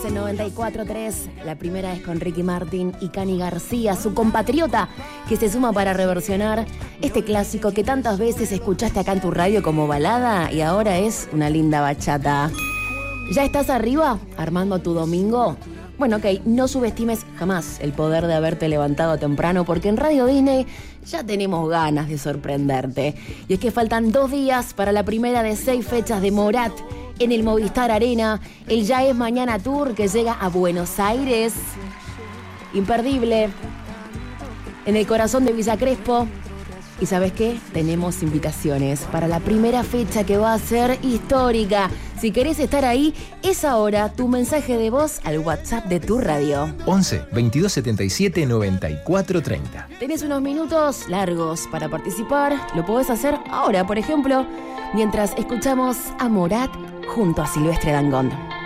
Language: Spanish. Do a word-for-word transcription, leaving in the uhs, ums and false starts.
noventa y cuatro tres, la primera es con Ricky Martin y Cani García, su compatriota, que se suma para reversionar este clásico que tantas veces escuchaste acá en tu radio como balada y ahora es una linda bachata. ¿Ya estás arriba armando tu domingo? Bueno, ok, no subestimes jamás el poder de haberte levantado temprano, porque en Radio Disney ya tenemos ganas de sorprenderte. Y es que faltan dos días para la primera de seis fechas de Morat en el Movistar Arena, el Ya es Mañana Tour que llega a Buenos Aires. Imperdible, en el corazón de Villa Crespo. Y ¿sabes qué? Tenemos invitaciones para la primera fecha que va a ser histórica. Si querés estar ahí, es ahora tu mensaje de voz al WhatsApp de tu radio. once, veintidós setenta y siete, noventa y cuatro treinta. Tenés unos minutos largos para participar. Lo podés hacer ahora, por ejemplo, mientras escuchamos a Morat junto a Silvestre Dangond.